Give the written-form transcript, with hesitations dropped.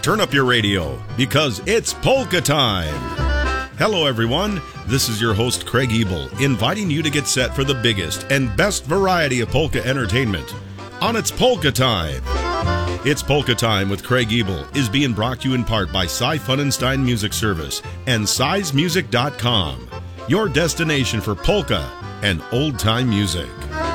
turn up your radio because it's polka time. Hello everyone, this is your host Craig Ebel, inviting you to get set for the biggest and best variety of polka entertainment on It's Polka Time. It's Polka Time with Craig Ebel is being brought to you in part by Cy Funenstein Music Service and SizMusic.com, your destination for polka and old-time music.